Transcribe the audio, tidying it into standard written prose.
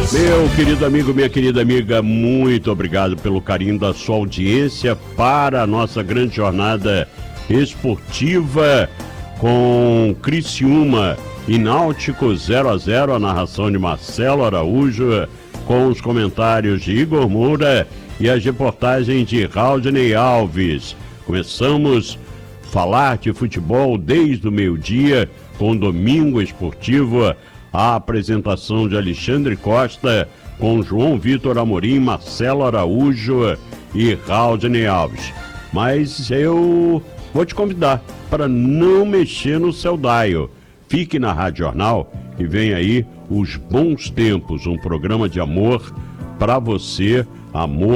Meu querido amigo, minha querida amiga, muito obrigado pelo carinho da sua audiência para a nossa grande jornada esportiva com Criciúma e Náutico 0-0, a narração de Marcelo Araújo, com os comentários de Igor Moura e as reportagens de Raudney Alves. Começamos a falar de futebol desde o meio-dia com Domingo Esportivo, a apresentação de Alexandre Costa com João Vitor Amorim, Marcelo Araújo e Raudney Alves. Mas eu vou te convidar para não mexer no seu dial. Fique na Rádio Jornal e vem aí Os Bons Tempos, um programa de amor para você, amor